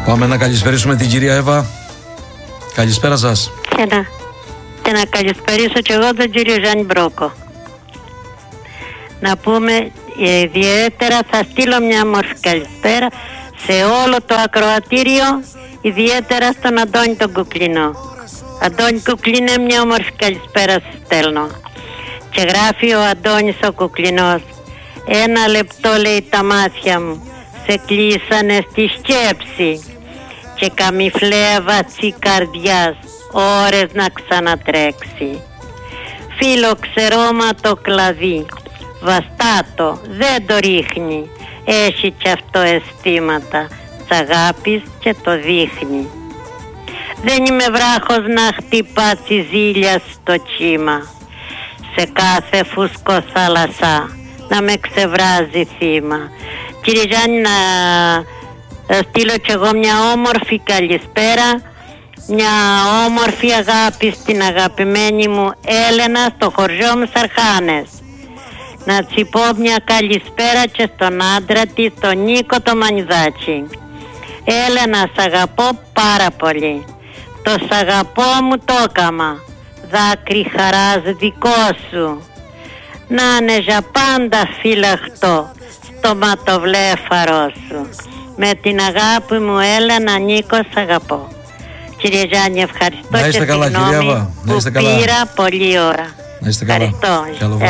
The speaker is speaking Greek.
Πάμε να καλησπερίσουμε την κυρία Εύα. Καλησπέρα σας. Και να καλησπερίσω και εγώ τον κύριο Γιάννη Μπρόκο. Να πούμε ιδιαίτερα, θα στείλω μια μορφή καλησπέρα σε όλο το ακροατήριο, ιδιαίτερα στον Αντώνη τον Κουκλινό. Αντώνη Κουκλινέ, μια όμορφη καλησπέρα σας στέλνω. Και γράφει ο Αντώνης ο Κουκλινός: ένα λεπτό, λέει, τα μάτια μου σε κλείσανε στη σκέψη και καμιφλέβα τσι καρδιάς ώρες να ξανατρέξει. Φίλο ξερώματο κλαδί, βαστάτο, δεν το ρίχνει, έχει κι αυτό αισθήματα της αγάπης και το δείχνει. Δεν είμαι βράχος να χτυπά τσιζίλια στο κύμα, σε κάθε φούσκο θάλασσα να με ξεβράζει θύμα. Κύριε Γιάννη, να στείλω κι εγώ μια όμορφη καλησπέρα, μια όμορφη αγάπη στην αγαπημένη μου Έλενα στο χωριό μου Σαρχάνες. Να τσι πω μια καλησπέρα και στον άντρα της, τον Νίκο το Μανιδάτσι. Έλενα, σ' αγαπώ πάρα πολύ. Το σ' αγαπώ μου το έκαμα, δάκρυ χαράς δικό σου. Να είναι για πάντα φυλαχτό στο ματοβλέφαρό σου. Με την αγάπη μου Έλενα, Νίκο, σ' αγαπώ. Κύριε Γιάννη, ευχαριστώ και συγγνώμη που πήρα πολλή ώρα. Να είστε καλά. Ευχαριστώ.